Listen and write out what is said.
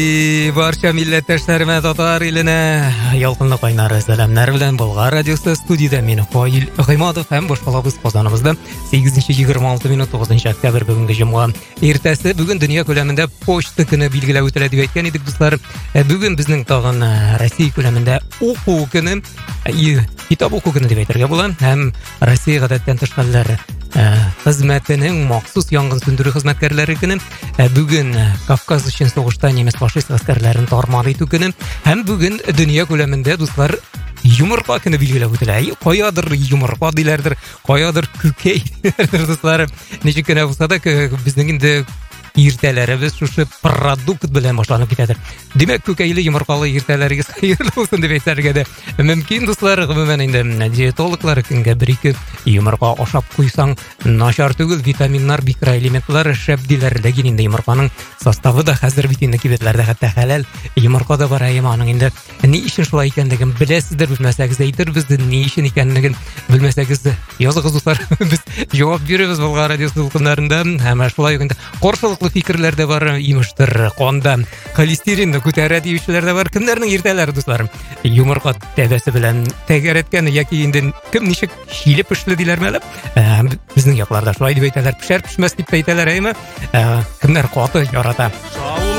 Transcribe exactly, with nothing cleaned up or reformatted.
Barcha millatdoshlarimga Tatar eline yolqinli qaynar salamlar bilan Bulg'ar radiosi studiyada meni Qoyil G'imodov ham boshqalamiz qozonimizda sakkizinchi yigirma olti minut to'qqizinchi oktyabr bugungi juma ertasi. Bugun dunyo ko'lamida pochta kuni belgilab o'tiladi deb aytgan edik do'stlar. Bugun bizning tog'in Rossiya ko'lamida o'quv kuni, kitob o'quv kuni deb aytishga bo'ladi. Ham Rossiya g'adatdan tashqarilar xizmatining maxsus yong'in söndürü xizmatkorlari kuni, bugun Kavkaz uchun so'g'ishda nemis fashist askarlarini tormoq etu kuni, ham bugun dunyo ko'lamida do'stlar yumurqa kuni belgilab o'tiladi. Qoyadir yumurqa deylardir, qoyadir kukay deylardir do'stlar. Nechun kuni bo'lsa-da bizning endi ertalarimiz shu produkt bilan boshlanib ketadi. Demak, ko'kayli yumurqali ertalaringiz xayrli bo'lsin deb aytlarga mumkin do'stlar. Umuman endi dietologlar kunga bir ikki yumurqa oshab qo'ysang nachar tugul, vitaminlar, mikroelementlar shabdilardagi endi yumurqaning sostavida hozir bitinda kibetlarda hatto halal yumurqada bor. Aymaning endi ne ishing shulay ekanligini bilasizdir, bilmasangiz aytirmiz, ne ishing ekanligini bilmasangiz yozig'iz do'stlar. Biz javob beramiz Bulg'ar radiosi to'lqinlarida. Hamma shulay endi qo'rqinchli fikrlar da var, imishdir, qonda xolesterinni ko'taradi deyishlar da var. Kimlarning ertalari do'stlarim yumurqa dadasi bilan tayyorlatgan yoki endi kim nechik shilib pishdi deylarmi? Bizning yoqlarda shulay deb aytadilar, pishar pishmas deb aytadilar, aymi? Kimlar qoti yorata.